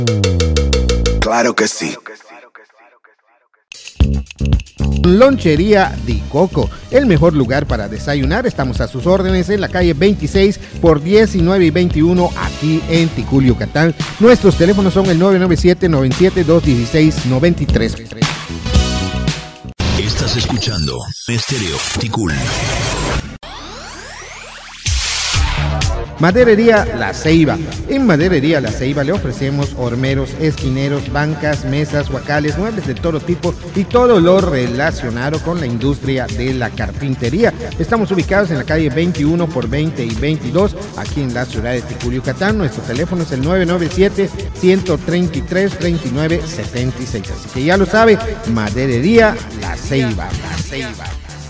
Claro que sí. Lonchería Di Coco, el mejor lugar para desayunar. Estamos a sus órdenes en la calle 26 por 19 y 21 aquí en Ticul, Yucatán. Nuestros teléfonos son el 997-97-216-93. Estás escuchando Estéreo Ticul. Maderería La Ceiba. En Maderería La Ceiba le ofrecemos hormeros, esquineros, bancas, mesas, huacales, muebles de todo tipo y todo lo relacionado con la industria de la carpintería. Estamos ubicados en la calle 21 por 20 y 22 aquí en la ciudad de Ticul, Yucatán. Nuestro teléfono es el 997-133-2976. Así que ya lo sabe, Maderería La Ceiba. La Ceiba.